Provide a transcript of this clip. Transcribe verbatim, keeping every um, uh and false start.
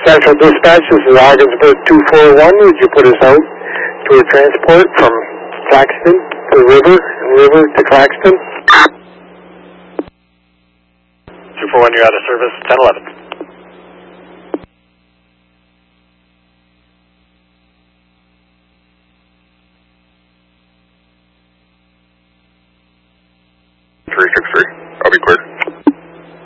Central Dispatch, this is Ogdensburg two four one. Would you put us out to a transport from Claxton to River, and River to Claxton? two four one, you're out of service, ten eleven. three six three, I'll be clear.